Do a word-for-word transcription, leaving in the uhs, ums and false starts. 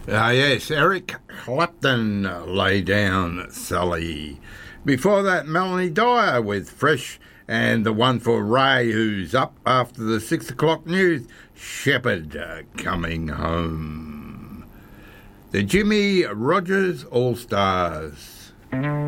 Ah, yes, Eric Clapton, Lay Down, Sally. Before that, Melanie Dyer with Fresh, and the one for Ray, who's up after the six o'clock news, Shepherd, uh, Coming Home. The Jimmy Rogers All-Stars.